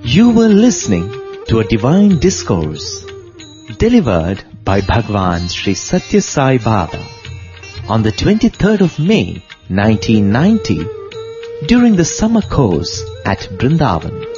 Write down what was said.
You were listening to a divine discourse delivered by Bhagwan Sri Satya Sai Baba on the 23rd of May 1990 during the summer course at Brindavan.